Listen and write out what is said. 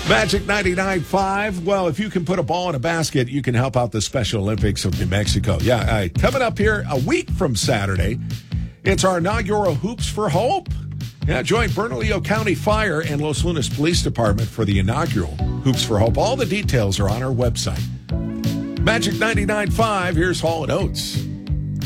Magic 99.5. Well, if you can put a ball in a basket, you can help out the Special Olympics of New Mexico. Yeah, coming up here a week from Saturday, it's our inaugural Hoops for Hope. Yeah, join Bernalillo County Fire and Los Lunas Police Department for the inaugural Hoops for Hope. All the details are on our website. Magic 99.5, here's Hall & Oates.